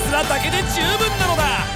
つらだけで十分なのだ。